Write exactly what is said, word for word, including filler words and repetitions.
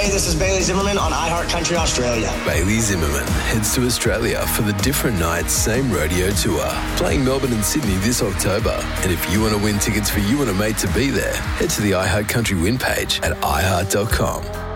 Hey, this is Bailey Zimmerman on iHeart Country Australia. Bailey Zimmerman heads to Australia for the Different Nights Same Rodeo Tour, playing Melbourne and Sydney this October. And if you want to win tickets for you and a mate to be there, head to the iHeart Country Win page at i heart dot com.